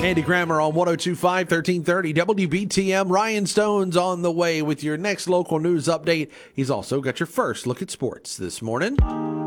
Andy Grammer on 102.5, 1330 WBTM. Ryan Stone's on the way with your next local news update. He's also got your first look at sports this morning.